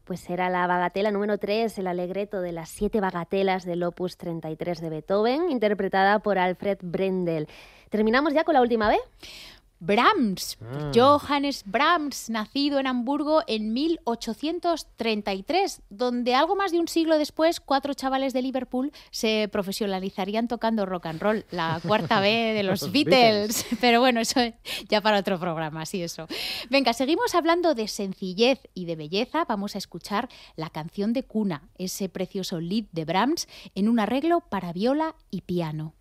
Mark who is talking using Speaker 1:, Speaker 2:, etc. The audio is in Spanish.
Speaker 1: Pues era la bagatela número 3, el Allegretto de las 7 bagatelas del Opus 33 de Beethoven, interpretada por Alfred Brendel. ¿Terminamos ya con la última B?
Speaker 2: Brahms, Johannes Brahms, nacido en Hamburgo en 1833, donde algo más de un siglo después 4 chavales de Liverpool se profesionalizarían tocando rock and roll, la cuarta B de los Beatles. Pero bueno, eso ya para otro programa, sí, eso. Venga, seguimos hablando de sencillez y de belleza. Vamos a escuchar la canción de cuna, ese precioso lied de Brahms en un arreglo para viola y piano.